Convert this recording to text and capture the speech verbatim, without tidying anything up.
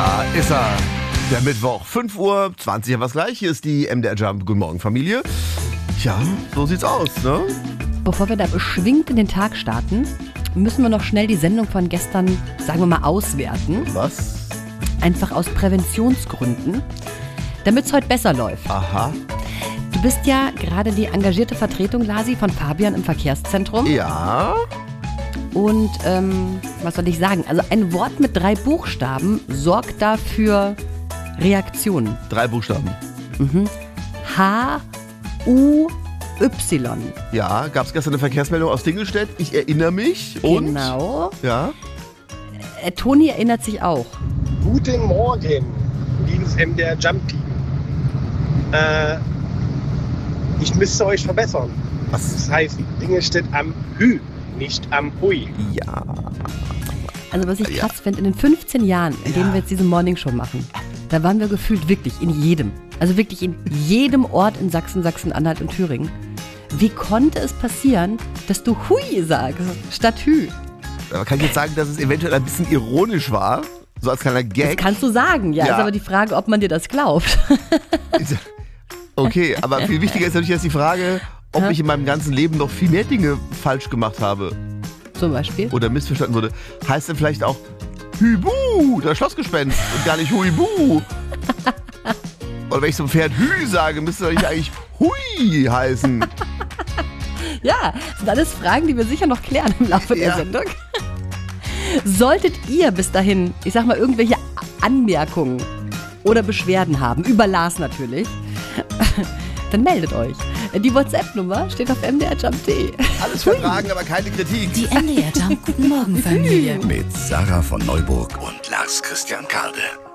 Da ist er. Der Mittwoch, fünf Uhr zwanzig, ja was gleich. Hier ist die M D R Jump. Guten Morgen, Familie. Ja, so sieht's aus, ne? Bevor wir da beschwingt in den Tag starten, müssen wir noch schnell die Sendung von gestern, sagen wir mal, auswerten. Was? Einfach aus Präventionsgründen, damit es heute besser läuft. Aha. Du bist ja gerade die engagierte Vertretung, Lasi, von Fabian im Verkehrszentrum. Ja. Und, ähm, was soll ich sagen? Also ein Wort mit drei Buchstaben sorgt dafür Reaktionen. Drei Buchstaben. Mhm. H, U, Y. Ja, gab's gestern eine Verkehrsmeldung aus Dingelstedt? Ich erinnere mich. Und? Genau. Ja. Äh, Toni erinnert sich auch. Guten Morgen, liebes M D R Jump Team. Äh, ich müsste euch verbessern. Was? Das heißt, Dingelstedt am Hü, nicht am Hui. Ja. Also was ich Ja. krass finde, in den fünfzehn Jahren, in denen Ja. wir jetzt diese Morningshow machen, da waren wir gefühlt wirklich in jedem, also wirklich in jedem Ort in Sachsen, Sachsen-Anhalt und Thüringen. Wie konnte es passieren, dass du Hui sagst statt Hü? Aber kann ich jetzt sagen, dass es eventuell ein bisschen ironisch war? So als kleiner Das Gag? kannst du sagen, ja, Ja. ist aber die Frage, ob man dir das glaubt. Okay, aber viel wichtiger ist natürlich jetzt die Frage, ob Hä? ich in meinem ganzen Leben noch viel mehr Dinge falsch gemacht habe Zum Beispiel. oder missverstanden wurde. Heißt denn vielleicht auch Hübu, das Schlossgespenst und gar nicht Huibu? Oder wenn ich zum Pferd Hü sage, müsste doch nicht eigentlich Hui heißen. Ja, das sind alles Fragen, die wir sicher noch klären im Laufe der Ja. Sendung. Solltet ihr bis dahin, ich sag mal, irgendwelche Anmerkungen oder Beschwerden haben, über Lars natürlich, dann meldet euch. Die WhatsApp-Nummer steht auf m d r jump punkt d e. Alles vertragen, aber keine Kritik. Die M D R Jump Guten Morgen Familie. Mit Sarah von Neuburg und Lars Christian Karde.